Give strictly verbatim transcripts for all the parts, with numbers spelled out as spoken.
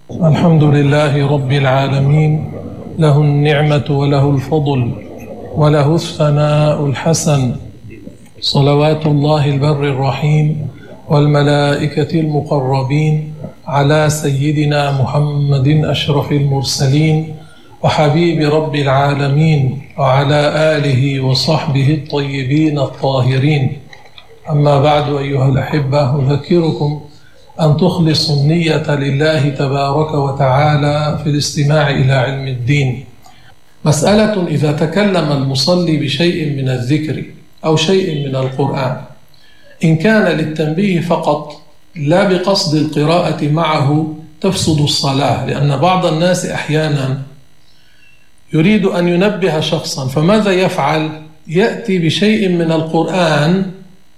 الحمد لله رب العالمين، له النعمة وله الفضل وله الثناء الحسن، صلوات الله البر الرحيم والملائكة المقربين على سيدنا محمد أشرف المرسلين وحبيب رب العالمين وعلى آله وصحبه الطيبين الطاهرين. أما بعد أيها الأحبة، أذكركم أن تخلصوا النية لله تبارك وتعالى في الاستماع إلى علم الدين. مسألة: إذا تكلم المصلي بشيء من الذكر أو شيء من القرآن، إن كان للتنبيه فقط لا بقصد القراءة معه تفسد الصلاة، لأن بعض الناس أحيانا يريد أن ينبه شخصا، فماذا يفعل؟ يأتي بشيء من القرآن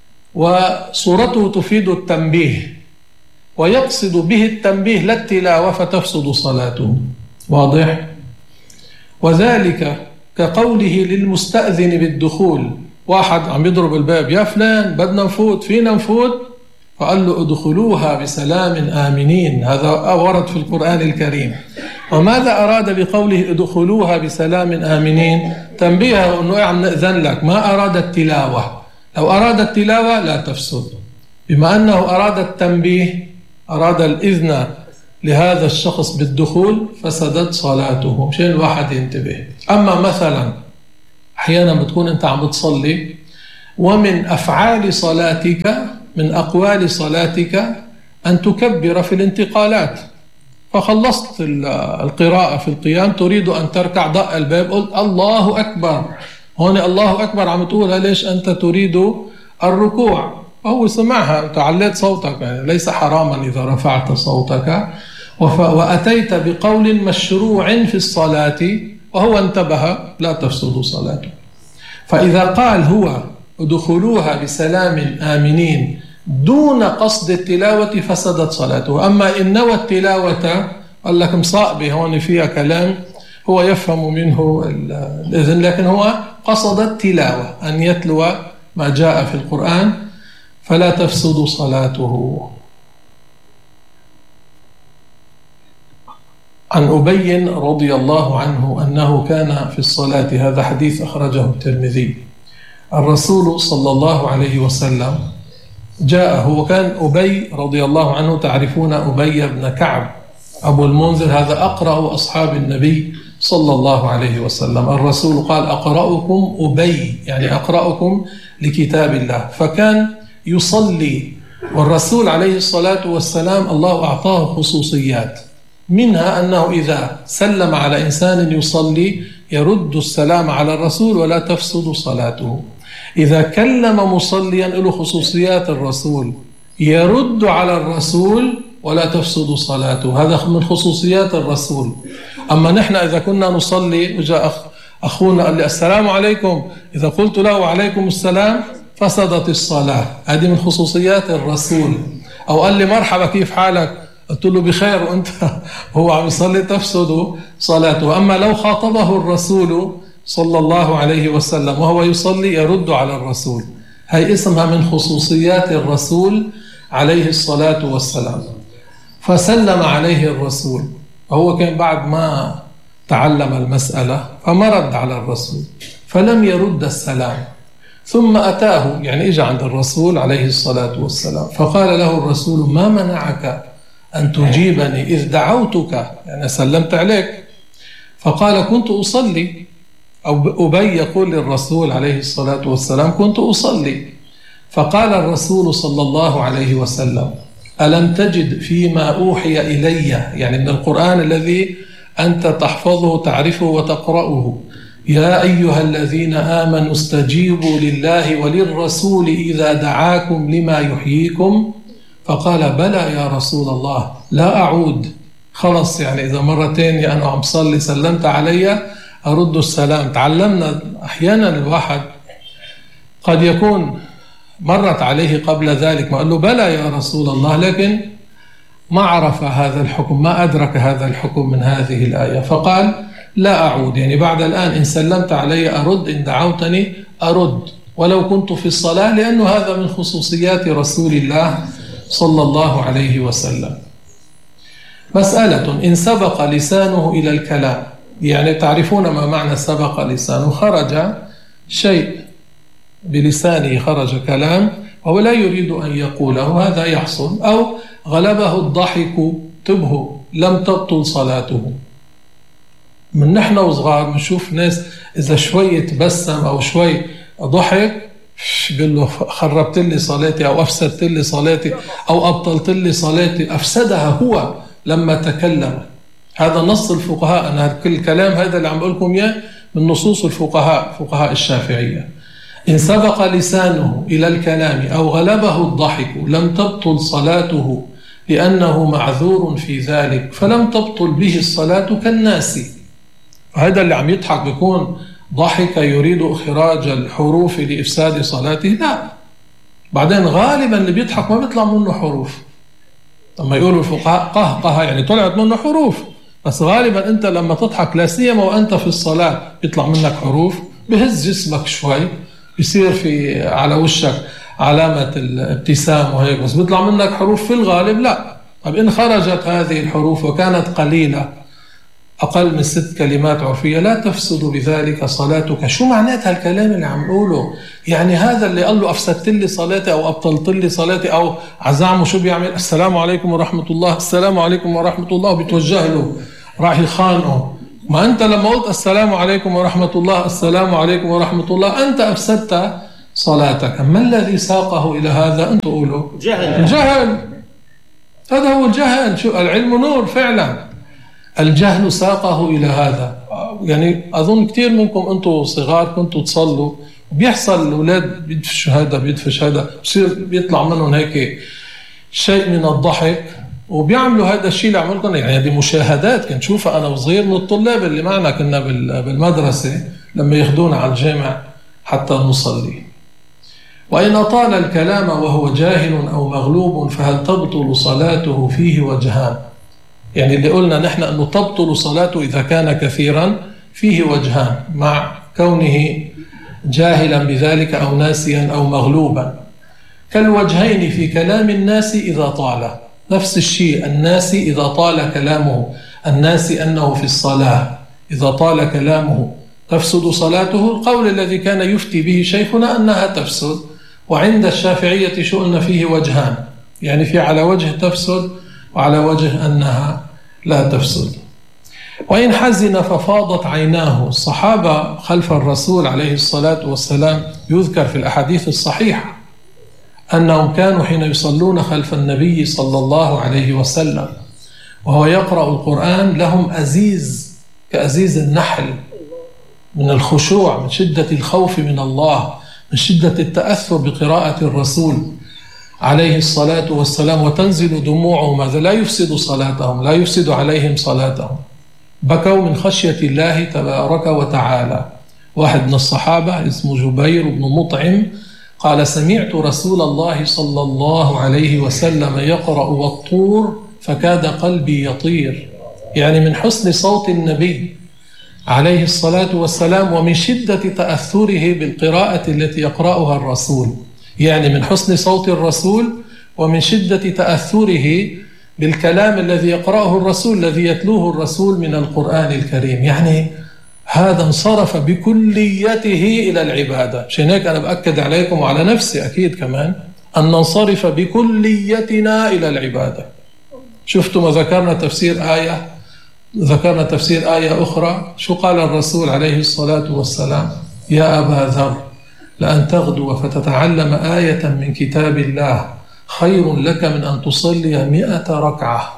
وصورته تفيد التنبيه ويقصد به التنبيه لا التلاوة، فتفسد صلاته. واضح؟ وذلك كقوله للمستأذن بالدخول، واحد عم يضرب الباب: يا فلان بدنا نفوت، فينا نفوت؟ فقال له: ادخلوها بسلام آمنين. هذا ورد في القرآن الكريم. وماذا أراد بقوله ادخلوها بسلام آمنين؟ تنبيهه أنه عم نأذن لك، ما أراد التلاوة. لو أراد التلاوة لا تفسد، بما أنه أراد التنبيه، أراد الإذن لهذا الشخص بالدخول، فسدت صلاته. مشان الواحد ينتبه. أما مثلا أحيانا بتكون أنت عم بتصلي ومن أفعال صلاتك، من أقوال صلاتك، أن تكبر في الانتقالات، فخلصت القراءة في القيام تريد أن تركع، ضأ الباب قلت الله أكبر. هون الله أكبر عم تقولها ليش؟ أنت تريد الركوع، وهو سمعها، تعليت صوتك، يعني ليس حراما إذا رفعت صوتك، وأتيت بقول مشروع في الصلاة وهو انتبه، لا تفسد صلاته. فإذا قال هو ادخلوها بسلام آمنين دون قصد التلاوة فسدت صلاته. أما إن نوى التلاوة قال لك مصائبة هون فيها كلام، هو يفهم منه الإذن، لكن هو قصد التلاوة، أن يتلو ما جاء في القرآن، فلا تفسد صلاته. عن أبي رضي الله عنه أنه كان في الصلاة، هذا حديث أخرجه الترمذي، الرسول صلى الله عليه وسلم جاءه، وكان أبي رضي الله عنه، تعرفون أبي بن كعب أبو المنذر، هذا أقرأ أصحاب النبي صلى الله عليه وسلم. الرسول قال: أقرأكم أبي، يعني أقرأكم لكتاب الله. فكان يصلي، والرسول عليه الصلاة والسلام الله أعطاه خصوصيات، منها أنه إذا سلم على إنسان يصلي يرد السلام على الرسول ولا تفسد صلاته. إذا كلم مصليا له خصوصيات الرسول، يرد على الرسول ولا تفسد صلاته. هذا من خصوصيات الرسول. أما نحن إذا كنا نصلي وجاء أخ أخونا قال لي السلام عليكم، إذا قلت له وعليكم السلام فسدت الصلاة. هذه من خصوصيات الرسول. أو قال لي مرحبا كيف حالك، قلت له بخير، وأنت هو عم يصلي، تفسد صلاته. أما لو خاطبه الرسول صلى الله عليه وسلم وهو يصلي يرد على الرسول، هي اسمها من خصوصيات الرسول عليه الصلاة والسلام. فسلم عليه الرسول، وهو كان بعد ما تعلم المسألة، فما رد على الرسول، فلم يرد السلام. ثم أتاه، يعني إجا عند الرسول عليه الصلاة والسلام، فقال له الرسول: ما منعك أن تجيبني إذ دعوتك؟ يعني سلمت عليك. فقال: كنت أصلي. أو أبي يقول للرسول عليه الصلاة والسلام: كنت أصلي. فقال الرسول صلى الله عليه وسلم: ألم تجد فيما أوحي إلي، يعني من القرآن الذي أنت تحفظه تعرفه وتقرأه، يا أيها الذين آمنوا استجيبوا لله وللرسول إذا دعاكم لما يحييكم؟ فقال: بلى يا رسول الله، لا أعود. خلص، يعني إذا مرة تانية أنا عم صلي سلمت علي أرد السلام. تعلمنا أحيانا الواحد قد يكون مرت عليه قبل ذلك ما قال له بلى يا رسول الله، لكن ما عرف هذا الحكم، ما أدرك هذا الحكم من هذه الآية، فقال: لا أعود، يعني بعد الآن إن سلمت علي أرد، إن دعوتني أرد ولو كنت في الصلاة، لأنه هذا من خصوصيات رسول الله صلى الله عليه وسلم. مسألة: إن سبق لسانه إلى الكلام، يعني تعرفون ما معنى سبق لسانه؟ خرج شيء بلسانه، خرج كلام وهو لا يريد أن يقوله، هذا يحصل. أو غلبه الضحك تبه، لم تبطل صلاته. من نحن وصغار نشوف ناس إذا شوي تبسم أو شوي ضحك بيقول له خربت لي صلاتي أو أفسدت لي صلاتي أو أبطلت لي صلاتي. أفسدها هو لما تكلم. هذا نص الفقهاء. أنا كل الكلام هذا اللي عم بقول لكم إياه من نصوص الفقهاء، فقهاء الشافعية. إن سبق لسانه إلى الكلام أو غلبه الضحك لم تبطل صلاته لأنه معذور في ذلك، فلم تبطل به الصلاة كالناس. هذا اللي عم يضحك بيكون ضحك يريد إخراج الحروف لإفساد صلاته؟ لا. بعدين غالبا اللي بيضحك ما بيطلع منه حروف. لما يقولوا الفقهاء قهقه يعني طلعت منه حروف، بس غالبا أنت لما تضحك لا سيما وأنت في الصلاة بيطلع منك حروف، بهز جسمك شوي، بيصير في على وشك علامة الابتسام وهيك، بس بيطلع منك حروف في الغالب لا. طب إن خرجت هذه الحروف وكانت قليلة أقل من ست كلمات عرفية لا تفسد بذلك صلاتك. شو معنات هالكلام اللي عم نقوله؟ يعني هذا اللي قال له أفسدت لي صلاتي أو أبطلت لي صلاتي أو عزعمه شو بيعمل؟ السلام عليكم ورحمة الله، السلام عليكم ورحمة الله، وبيتوجه له راح يخانقه. ما أنت لما قلت السلام عليكم ورحمة الله، السلام عليكم ورحمة الله، أنت أفسدت صلاتك. ما الذي ساقه إلى هذا؟ أنت قولوا جهل. الجهل. هذا هو الجهل. شو العلم نور فعلا. الجهل ساقه إلى هذا. يعني أظن كتير منكم أنتوا صغار كنتوا تصلوا، بيحصل الأولاد بيدفش هذا بيدفش هذا، بصير بيطلع منهم هيك شيء من الضحك وبيعملوا هذا الشيء اللي عملكم. يعني هذه مشاهدات كنت شوفها أنا وصغير من الطلاب اللي معنا كنا بالمدرسة لما ياخدونا على الجامع حتى نصلي. وإن أطال الكلام وهو جاهل أو مغلوب فهل تبطل صلاته؟ فيه وجهان. يعني اللي قلنا نحن أنه تبطل صلاته إذا كان كثيرا فيه وجهان، مع كونه جاهلا بذلك أو ناسيا أو مغلوبا. كالوجهين في كلام الناس إذا طال. نفس الشيء الناس إذا طال كلامه، الناس أنه في الصلاة إذا طال كلامه تفسد صلاته. القول الذي كان يفتي به شيخنا أنها تفسد، وعند الشافعية شو قلنا؟ فيه وجهان، يعني في على وجه تفسد وعلى وجه أنها لا تفسد. وإن حزن ففاضت عيناه. الصحابة خلف الرسول عليه الصلاة والسلام يذكر في الأحاديث الصحيحة أنهم كانوا حين يصلون خلف النبي صلى الله عليه وسلم وهو يقرأ القرآن لهم أزيز كأزيز النحل من الخشوع، من شدة الخوف من الله، من شدة التأثر بقراءة الرسول عليه الصلاة والسلام، وتنزل دموعهم. هذا لا يفسد صلاتهم، لا يفسد عليهم صلاتهم. بكوا من خشية الله تبارك وتعالى. واحد من الصحابة اسمه جبير بن مطعم قال: سمعت رسول الله صلى الله عليه وسلم يقرأ والطور فكاد قلبي يطير. يعني من حسن صوت النبي عليه الصلاة والسلام ومن شدة تأثره بالقراءة التي يقرأها الرسول. يعني من حسن صوت الرسول ومن شدة تأثره بالكلام الذي يقرأه الرسول، الذي يتلوه الرسول من القرآن الكريم. يعني هذا انصرف بكليته إلى العبادة. عشان هيك أنا بأكد عليكم وعلى نفسي أكيد كمان أن ننصرف بكليتنا إلى العبادة. شفتوا ما ذكرنا تفسير آية، ذكرنا تفسير آية أخرى، شو قال الرسول عليه الصلاة والسلام؟ يا أبا ذر لأن تغدو فتتعلم آية من كتاب الله خير لك من أن تصلي مئة ركعة.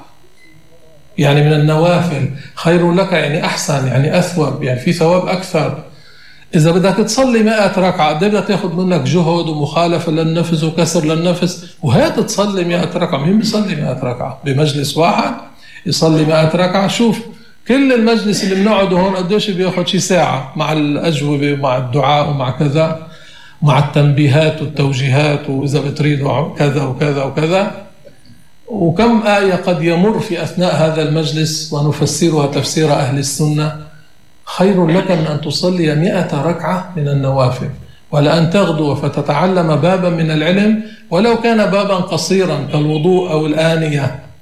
يعني من النوافل خير لك، يعني أحسن، يعني أثوب، يعني في ثواب أكثر. إذا بدك تصلي مئة ركعة قد بدها تاخذ منك جهد ومخالفة للنفس وكسر للنفس، وهي تصلي مئة ركعة. مين بيصلي مئة ركعة بمجلس واحد؟ يصلي مئة ركعة. شوف كل المجلس اللي بنقعده هون قديش بياخذ؟ شي ساعة مع الأجوبة ومع الدعاء ومع كذا، مع التنبيهات والتوجيهات، وإذا بتريدوا كذا وكذا وكذا. وكم آية قد يمر في أثناء هذا المجلس ونفسرها تفسير أهل السنة. خير لك من أن تصلي مئة ركعة من النوافل، ولأن تغدو فتتعلم بابا من العلم ولو كان بابا قصيرا كالوضوء أو الآنية،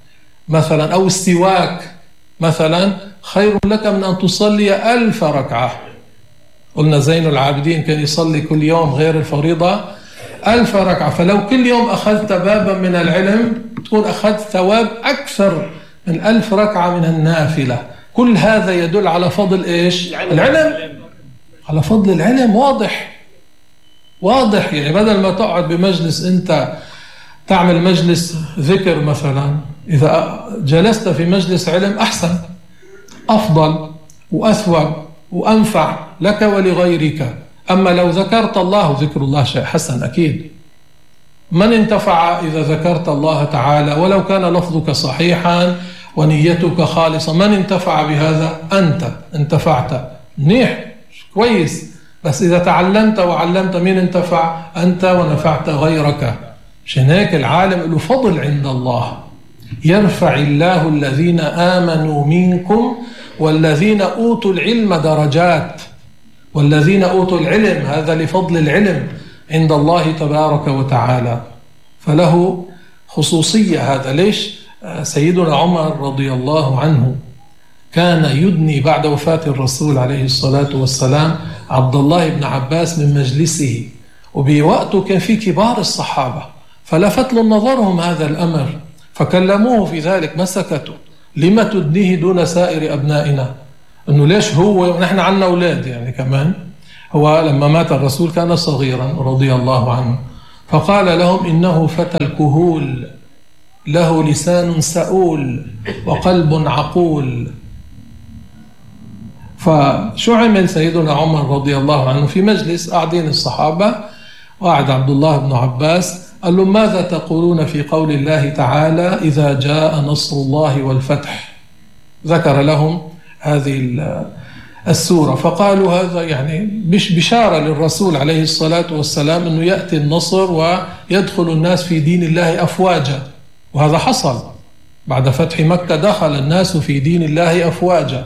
مثلا أو السواك مثلا خير لك من أن تصلي ألف ركعة. قلنا زين العابدين كان يصلي كل يوم غير الفريضة ألف ركعة، فلو كل يوم أخذت بابا من العلم تكون أخذت ثواب أكثر من ألف ركعة من النافلة. كل هذا يدل على فضل إيش؟ العلم، على فضل العلم. واضح واضح يعني بدل ما تقعد بمجلس أنت تعمل مجلس ذكر مثلا، إذا جلست في مجلس علم أحسن، أفضل وأثوب وأنفع لك ولغيرك. أما لو ذكرت الله، ذكر الله شيء حسن أكيد، من انتفع إذا ذكرت الله تعالى ولو كان لفظك صحيحا ونيتك خالصة؟ من انتفع بهذا؟ أنت انتفعت، منيح كويس. بس إذا تعلمت وعلمت، مين انتفع؟ أنت ونفعت غيرك. عشان هيك العالم له فضل عند الله. يرفع الله الذين آمنوا منكم والذين أوتوا العلم درجات. والذين أوتوا العلم هذا لفضل العلم عند الله تبارك وتعالى، فله خصوصية هذا. ليش؟ سيدنا عمر رضي الله عنه كان يدني بعد وفاة الرسول عليه الصلاة والسلام عبد الله بن عباس من مجلسه، وبوقته كان في كبار الصحابة، فلفت له نظرهم هذا الأمر فكلموه في ذلك، ما سكتوا. لما تدنيه دون سائر أبنائنا؟ أنه ليش هو ونحن عنا أولاد يعني كمان. هو لما مات الرسول كان صغيرا رضي الله عنه، فقال لهم إنه فتى الكهول له لسان سؤول وقلب عقول. فشو عمل سيدنا عمر رضي الله عنه؟ في مجلس قاعدين الصحابة، وقعد عبد الله بن عباس، قال له ماذا تقولون في قول الله تعالى إذا جاء نصر الله والفتح؟ ذكر لهم هذه السورة، فقالوا هذا يعني بشارة للرسول عليه الصلاة والسلام أنه يأتي النصر ويدخل الناس في دين الله أفواجا. وهذا حصل بعد فتح مكة، دخل الناس في دين الله أفواجا.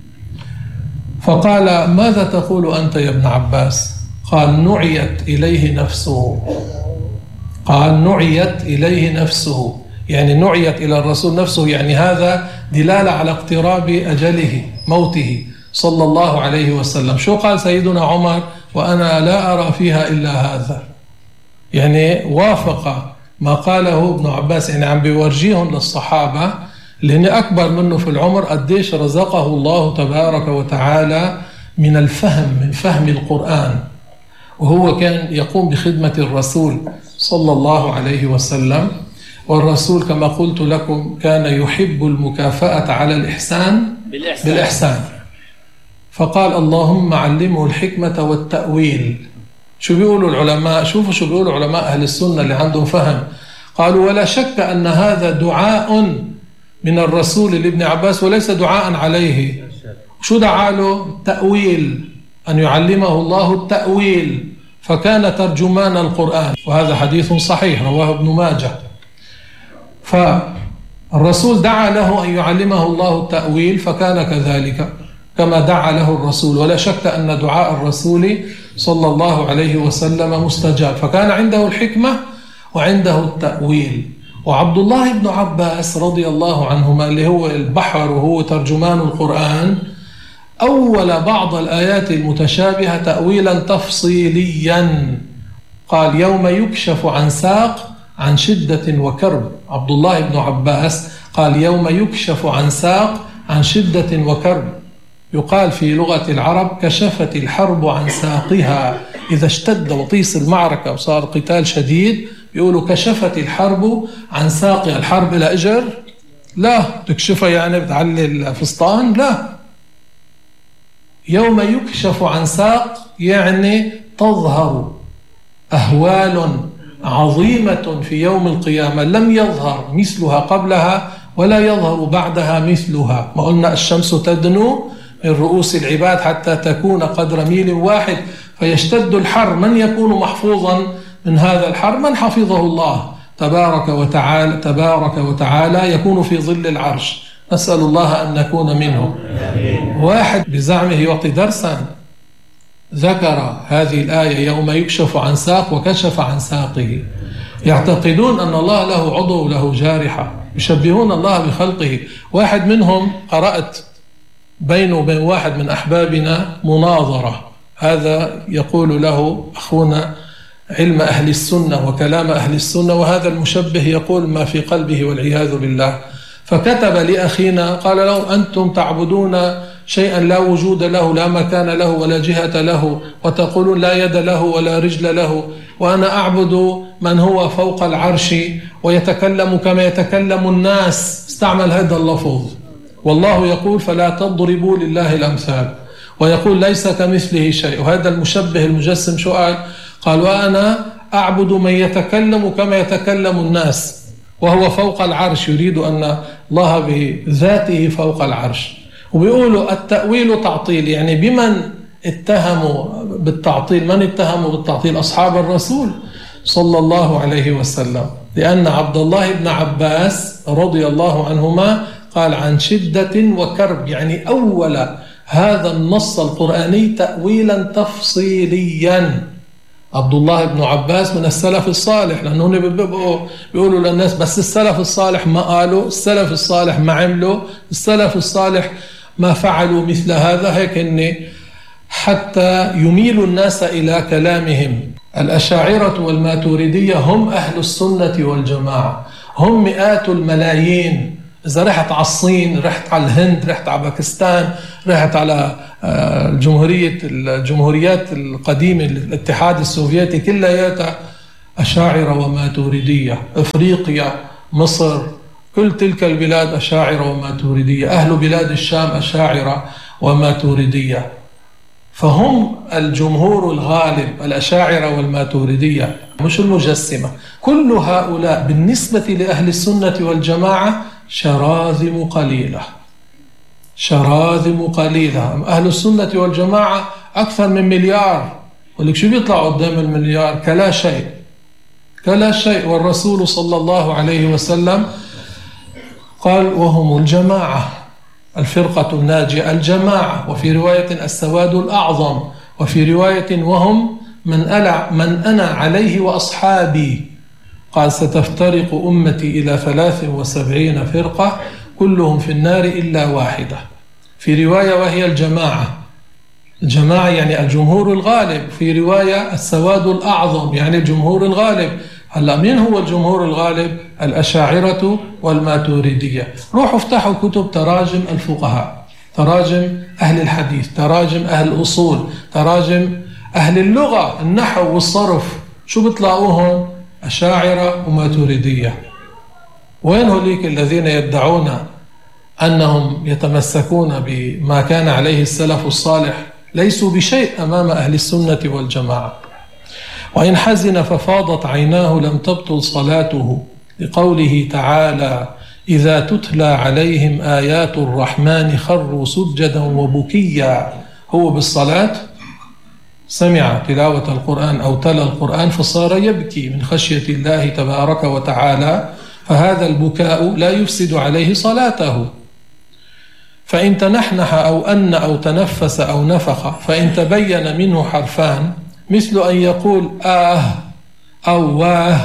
فقال ماذا تقول أنت يا ابن عباس؟ قال نعيت إليه نفسه. قال نعيت إليه نفسه، يعني نعيت إلى الرسول نفسه، يعني هذا دلالة على اقتراب أجله موته صلى الله عليه وسلم. شو قال سيدنا عمر؟ وأنا لا أرى فيها إلا هذا، يعني وافق ما قاله ابن عباس، يعني عم بيورجيهم للصحابة لأن أكبر منه في العمر قديش رزقه الله تبارك وتعالى من الفهم، من فهم القرآن، وهو كان يقوم بخدمة الرسول صلى الله عليه وسلم. والرسول كما قلت لكم كان يحب المكافأة على الإحسان بالإحسان, بالإحسان. فقال اللهم علمه الحكمة والتأويل. شو بيقولوا العلماء؟ شوفوا شو بيقولوا علماء أهل السنة اللي عندهم فهم. قالوا ولا شك أن هذا دعاء من الرسول لابن عباس وليس دعاء عليه. شو دعا له؟ تأويل، أن يعلمه الله التأويل، فكان ترجمان القرآن، وهذا حديث صحيح رواه ابن ماجه. فالرسول دعا له أن يعلمه الله التأويل فكان كذلك كما دعا له الرسول، ولا شك أن دعاء الرسول صلى الله عليه وسلم مستجاب، فكان عنده الحكمة وعنده التأويل. وعبد الله بن عباس رضي الله عنهما اللي هو البحر وهو ترجمان القرآن أول بعض الآيات المتشابهة تأويلا تفصيليا، قال يوم يكشف عن ساق عن شدة وكرب. عبد الله بن عباس قال يوم يكشف عن ساق عن شدة وكرب. يقال في لغة العرب كشفت الحرب عن ساقها، إذا اشتد وطيس المعركة وصار قتال شديد يقولوا كشفت الحرب عن ساقها. الحرب إلى أجر؟ لا. تكشفها يعني بتعلي الفسطان؟ لا. يوم يكشف عن ساق يعني تظهر أهوال عظيمة في يوم القيامة لم يظهر مثلها قبلها ولا يظهر بعدها مثلها. ما قلنا الشمس تدنو من رؤوس العباد حتى تكون قدر ميل واحد فيشتد الحر. من يكون محفوظا من هذا الحر؟ من حفظه الله تبارك وتعالى تبارك وتعالى يكون في ظل العرش. نسأل الله أن نكون منهم. واحد بزعمه يعطي درسا ذكر هذه الآية يوم يكشف عن ساق وكشف عن ساقه، يعتقدون أن الله له عضو وله جارحة، يشبهون الله بخلقه. واحد منهم قرأت بينه وبين واحد من أحبابنا مناظرة، هذا يقول له أخونا علم أهل السنة وكلام أهل السنة، وهذا المشبه يقول ما في قلبه والعياذ بالله. فكتب لأخينا قال له: أنتم تعبدون شيئا لا وجود له، لا مكان له ولا جهة له، وتقولون لا يد له ولا رجل له، وأنا أعبد من هو فوق العرش ويتكلم كما يتكلم الناس. استعمل هذا اللفظ، والله يقول: فلا تضربوا لله الأمثال، ويقول: ليس كمثله شيء. وهذا المشبه المجسم شو قال؟ قال: وأنا أعبد من يتكلم كما يتكلم الناس وهو فوق العرش، يريد أن الله بذاته فوق العرش. وبيقولوا التأويل تعطيل، يعني بمن اتهموا بالتعطيل؟ من اتهموا بالتعطيل؟ أصحاب الرسول صلى الله عليه وسلم، لأن عبد الله بن عباس رضي الله عنهما قال: عن شدة وكرب، يعني أول هذا النص القرآني تأويلا تفصيليا. عبد الله بن عباس من السلف الصالح، لأنه بيبقوا بيقولوا للناس بس السلف الصالح ما قالوا، السلف الصالح ما عملوا، السلف الصالح ما فعلوا مثل هذا، هيك إن حتى يميل الناس إلى كلامهم. الأشاعرة والماتريدية هم أهل السنة والجماعة، هم مئات الملايين. إذا رحت على الصين، رحت على الهند، رحت على باكستان، رحت على الجمهورية الجمهوريات القديمة الاتحاد السوفيتي، كلها أشاعرة وماتريدية. أفريقيا، مصر، كل تلك البلاد أشاعرة وماتريدية. أهل بلاد الشام أشاعرة وماتريدية. فهم الجمهور الغالب، الأشاعرة والماتريدية، مش المجسمة. كل هؤلاء بالنسبة لأهل السنة والجماعة شراذم قليلة، شراذم قليلة. أهل السنة والجماعة أكثر من مليار، ولك شو بيطلع قدام المليار؟ كلا شيء، كلا شيء. والرسول صلى الله عليه وسلم قال: وهم الجماعة، الفرقة الناجية، الجماعة. وفي رواية: السواد الأعظم. وفي رواية: وهم من أنا, من أنا عليه وأصحابي. قال: ستفترق أمتي إلى ثلاث وسبعين فرقة كلهم في النار إلا واحدة. في رواية: وهي الجماعة. الجماعة يعني الجمهور الغالب. في رواية: السواد الأعظم، يعني الجمهور الغالب. هلا مين هو الجمهور الغالب؟ الأشاعرة والماتريدية. روحوا افتحوا كتب تراجم الفقهاء، تراجم أهل الحديث، تراجم أهل الأصول، تراجم أهل اللغة، النحو والصرف. شو بتلاقوهم؟ أشاعرة وماتريدية. وين هوليك الذين يدعون أنهم يتمسكون بما كان عليه السلف الصالح؟ ليسوا بشيء أمام أهل السنة والجماعة. وإن حزن ففاضت عيناه لم تبطل صلاته، لقوله تعالى: إذا تتلى عليهم آيات الرحمن خروا سجدا وبكيا. هو بالصلاة سمع تلاوة القرآن أو تلا القرآن فصار يبكي من خشية الله تبارك وتعالى، فهذا البكاء لا يفسد عليه صلاته. فإن تنحنح أو أن أو تنفس أو نفخ، فإن تبين منه حرفان مثل أن يقول آه أو واه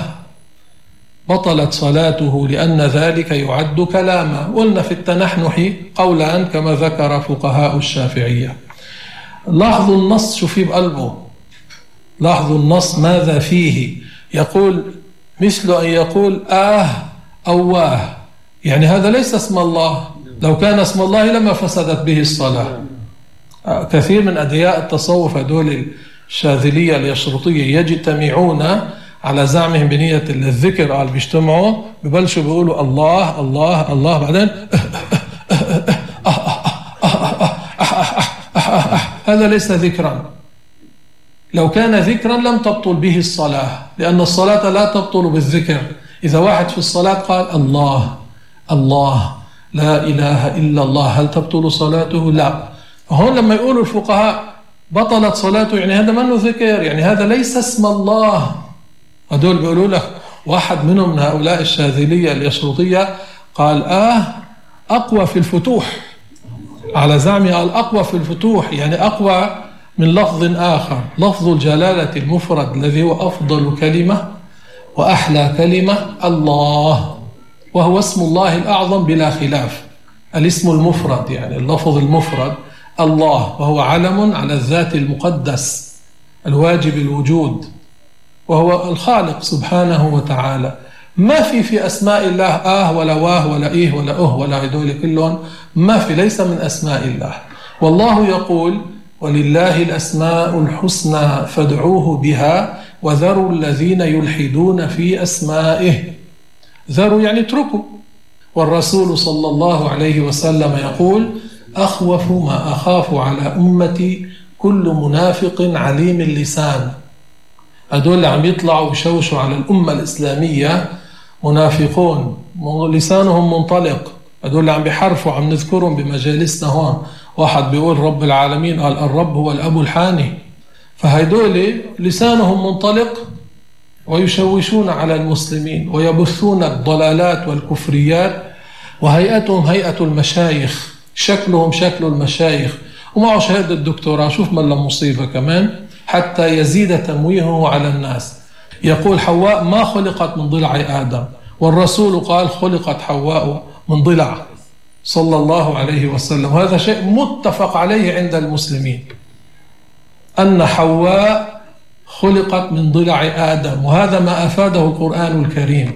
بطلت صلاته، لأن ذلك يعد كلاما. قلنا في التنحنح قولان كما ذكر فقهاء الشافعية. لاحظوا النص شو فيه بقلبه، لاحظوا النص ماذا فيه. يقول مثل أن يقول آه أو واه، يعني هذا ليس اسم الله. لو كان اسم الله لما فسدت به الصلاة. كثير من أدعياء التصوف هذول الشاذلية اليشرطية يجتمعون على زعمهم بنية الذكر، قال بيجتمعوا ببلشوا بيقولوا الله الله الله، بعدين هذا ليس ذكرا. لو كان ذكرا لم تبطل به الصلاة، لأن الصلاة لا تبطل بالذكر. إذا واحد في الصلاة قال الله الله لا إله إلا الله، هل تبطل صلاته؟ لا. هون لما يقولوا الفقهاء بطلت صلاته، يعني هذا منه ذكر، يعني هذا ليس اسم الله. هدول بيقولوا لك، واحد منهم من هؤلاء الشاذلية اليشرطية قال آه أقوى في الفتوح، على زعمه قال أقوى في الفتوح، يعني أقوى من لفظ آخر، لفظ الجلالة المفرد الذي هو أفضل كلمة وأحلى كلمة الله، وهو اسم الله الأعظم بلا خلاف. الاسم المفرد يعني اللفظ المفرد الله، وهو علم على الذات المقدس الواجب الوجود، وهو الخالق سبحانه وتعالى. ما في في أسماء الله آه ولا واه ولا إيه ولا أه ولا هدول كلهم، ما في، ليس من أسماء الله. والله يقول ولله الأسماء الحسنى فادعوه بها وذروا الذين يلحدون في أسمائه. ذروا يعني اتركوا. والرسول صلى الله عليه وسلم يقول أخوف ما أخاف على أمتي كل منافق عليم اللسان. هدول اللي عم يطلعوا ويشوشوا على الأمة الإسلامية منافقون لسانهم منطلق، هدول اللي عم بيحرفوا، عم نذكرهم بمجالسنا هون. واحد بيقول رب العالمين، قال الرب هو الأب الحاني. فهدول لسانهم منطلق ويشوشون على المسلمين ويبثون الضلالات والكفريات، وهيئتهم هيئة المشايخ، شكلهم شكل المشايخ، ومعه شهادة الدكتوراه. شوف ما مصيبة كمان، حتى يزيد تمويهه على الناس. يقول حواء ما خلقت من ضلع آدم، والرسول قال خلقت حواء من ضلع صلى الله عليه وسلم. وهذا شيء متفق عليه عند المسلمين، أن حواء خلقت من ضلع آدم، وهذا ما أفاده القرآن الكريم،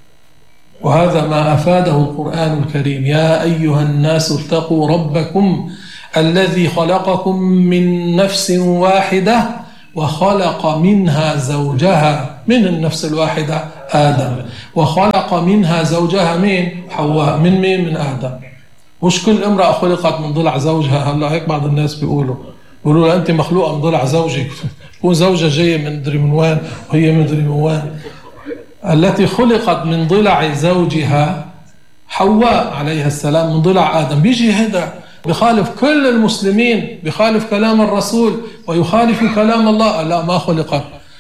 وهذا ما أفاده القرآن الكريم. يا أيها الناس اتقوا ربكم الذي خلقكم من نفس واحدة وخلق منها زوجها، من النفس الواحدة آدم، وخلق منها زوجها مين؟ حواء. من مين؟ من آدم. مش كل امرأة خلقت من ضلع زوجها. هلا هيك بعض الناس بيقولوا بيقولوا أنت مخلوقة من ضلع زوجك، تكون زوجة جاية من مدري من وين وهي مدري من وين. التي خلقت من ضلع زوجها حواء عليها السلام من ضلع آدم. بيجي هذا بخالف كل المسلمين، بخالف كلام الرسول ويخالف كلام الله. لا، ما خلقت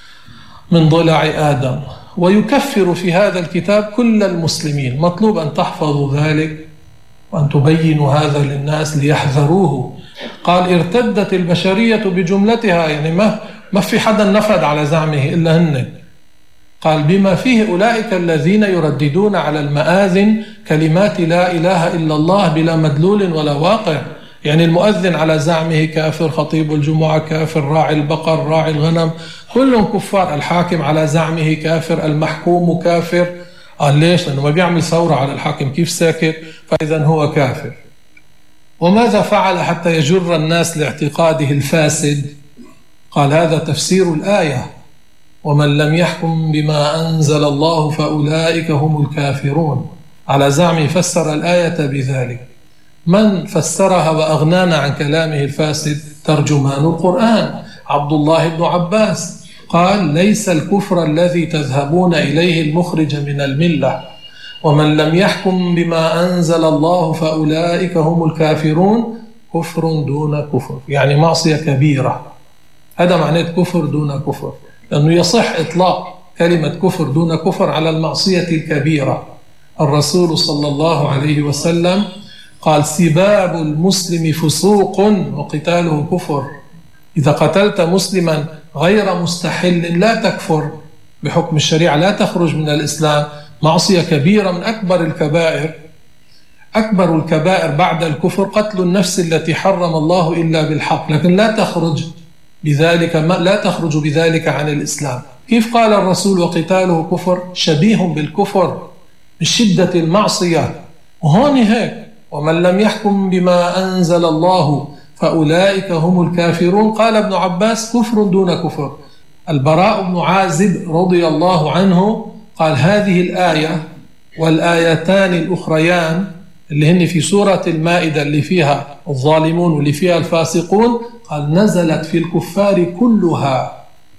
من ضلع آدم، ويكفر في هذا الكتاب كل المسلمين. مطلوب أن تحفظوا ذلك وأن تبينوا هذا للناس ليحذروه. قال ارتدت البشرية بجملتها، يعني ما ما في حدا نفذ على زعمه إلا هن. قال بما فيه أولئك الذين يرددون على المآذن كلمات لا إله إلا الله بلا مدلول ولا واقع. يعني المؤذن على زعمه كافر، خطيب الجمعة كافر، راعي البقر، راعي الغنم، كلهم كفار. الحاكم على زعمه كافر، المحكوم كافر. قال ليش؟ لأنه ما بيعمل ثورة على الحاكم، كيف ساكت؟ فإذا هو كافر. وماذا فعل حتى يجر الناس لاعتقاده الفاسد؟ قال هذا تفسير الآية ومن لم يحكم بما أنزل الله فأولئك هم الكافرون. على زعمه فسر الآية بذلك. من فسرها وأغنانا عن كلامه الفاسد؟ ترجمان القرآن عبد الله بن عباس. قال ليس الكفر الذي تذهبون إليه المخرج من الملة، ومن لم يحكم بما أنزل الله فأولئك هم الكافرون كفر دون كفر، يعني معصية كبيرة. هذا معناه كفر دون كفر، لأنه يصح إطلاق كلمة كفر دون كفر على المعصية الكبيرة. الرسول صلى الله عليه وسلم قال سباب المسلم فسوق وقتاله كفر. إذا قتلت مسلما غير مستحل لا تكفر بحكم الشريعة، لا تخرج من الإسلام. معصية كبيرة من أكبر الكبائر. أكبر الكبائر بعد الكفر قتل النفس التي حرم الله إلا بالحق، لكن لا تخرج بذلك لا تخرج بذلك عن الإسلام. كيف قال الرسول وقتاله كفر؟ شبيه بالكفر من شدة المعصية. وهون هيك ومن لم يحكم بما أنزل الله فأولئك هم الكافرون. قال ابن عباس كفر دون كفر. البراء بن عازب رضي الله عنه قال هذه الآية والآيتان الأخريان اللي هن في سورة المائدة اللي فيها الظالمون واللي فيها الفاسقون، قال نزلت في الكفار كلها.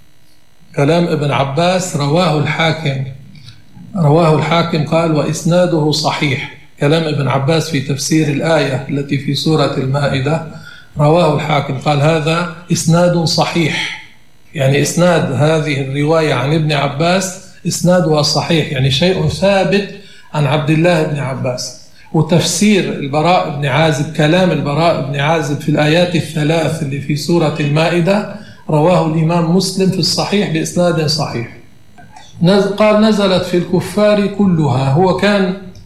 كلام ابن عباس رواه الحاكم رواه الحاكم قال وإسناده صحيح. كلام ابن عباس في تفسير الآية التي في سورة المائدة رواه الحاكم قال هذا إسناد صحيح، يعني إسناد هذه الرواية عن ابن عباس إسنادها صحيح، يعني شيء ثابت عن عبد الله بن عباس. وتفسير البراء بن عازب، كلام البراء بن عازب في الآيات الثلاث اللي في سورة المائدة رواه الإمام مسلم في الصحيح بإسناد صحيح. قال نزلت في الكفار كلها. هو كان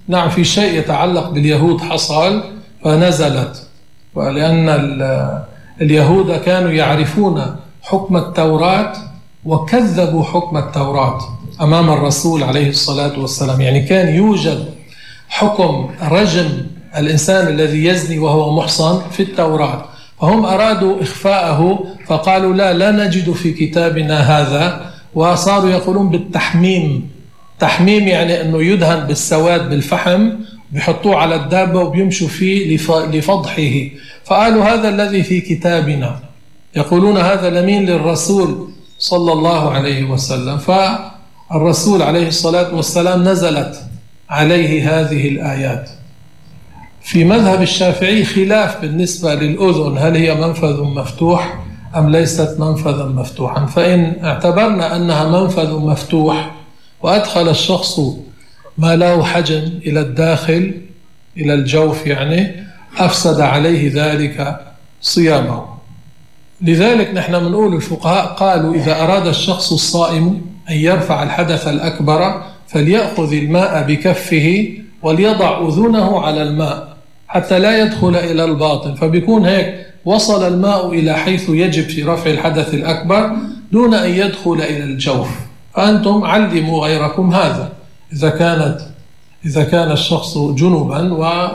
نعم في شيء يتعلق باليهود حصل فنزلت، ولأن اليهود كانوا يعرفون حكم التوراة وكذبوا حكم التوراة أمام الرسول عليه الصلاة والسلام. يعني كان يوجد حكم رجم الإنسان الذي يزني وهو محصن في التوراة، فهم أرادوا إخفاءه فقالوا لا لا نجد في كتابنا هذا، وصاروا يقولون بالتحميم. تحميم يعني أنه يدهن بالسواد بالفحم، بيحطوه على الدابة وبيمشوا فيه لفضحه، فقالوا هذا الذي في كتابنا، يقولون هذا لمين؟ للرسول صلى الله عليه وسلم. فالرسول عليه الصلاة والسلام نزلت عليه هذه الآيات. في مذهب الشافعي خلاف بالنسبة للأذن، هل هي منفذ مفتوح أم ليست منفذا مفتوحا؟ فإن اعتبرنا أنها منفذ مفتوح وأدخل الشخص ما له حجم إلى الداخل إلى الجوف، يعني أفسد عليه ذلك صيامه. لذلك نحن بنقول الفقهاء قالوا إذا أراد الشخص الصائم أن يرفع الحدث الأكبر فليأخذ الماء بكفه وليضع أذنه على الماء حتى لا يدخل إلى الباطن، فبيكون هيك وصل الماء إلى حيث يجب في رفع الحدث الأكبر دون أن يدخل إلى الجوف. فأنتم علموا غيركم هذا. إذا كانت إذا كان الشخص جنبا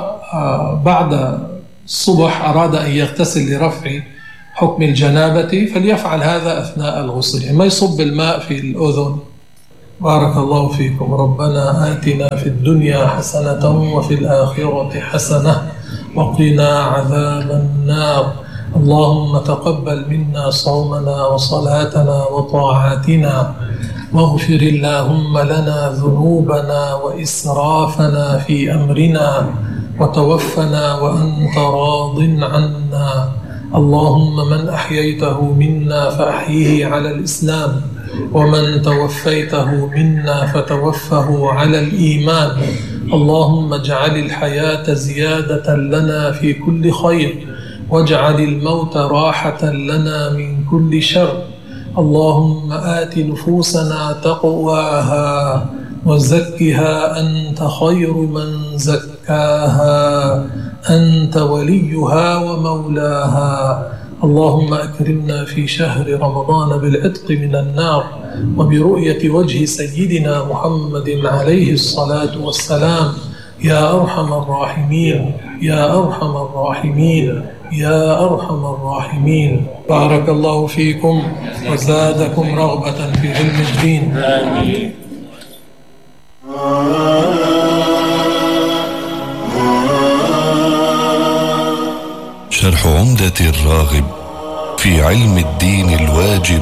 وبعد الصبح أراد أن يغتسل لرفع حكم الجنابة فليفعل هذا أثناء الغسل، يعني ما يصب الماء في الأذن. بارك الله فيكم. ربنا آتنا في الدنيا حسنة وفي الآخرة حسنة وقنا عذاب النار. اللهم تقبل منا صومنا وصلاتنا وطاعاتنا، واغفر اللهم لنا ذنوبنا وإسرافنا في أمرنا، وتوفنا وأنت راض عنا. اللهم من أحييته منا فأحيه على الإسلام، ومن توفيته منا فتوفه على الإيمان. اللهم اجعل الحياة زيادة لنا في كل خير، واجعل الموت راحة لنا من كل شر. اللهم آت نفوسنا تقواها وزكها أنت خير من زكاها، أنت وليها ومولاها. اللهم أكرمنا في شهر رمضان بالعتق من النار وبرؤية وجه سيدنا محمد عليه الصلاة والسلام، يا أرحم الراحمين يا أرحم الراحمين يا أرحم الراحمين. بارك الله فيكم وزادكم رغبة في علم الدين. آمين. شرح عمدة الراغب في علم الدين الواجب،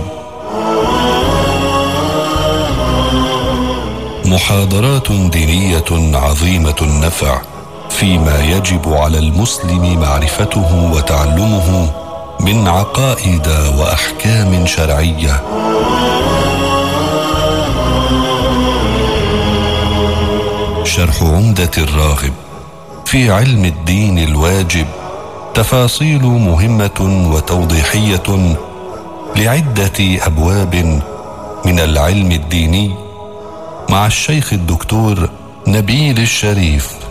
محاضرات دينية عظيمة النفع فيما يجب على المسلم معرفته وتعلمه من عقائد وأحكام شرعية. شرح عمدة الراغب في علم الدين الواجب، تفاصيل مهمة وتوضيحية لعدة أبواب من العلم الديني، مع الشيخ الدكتور نبيل الشريف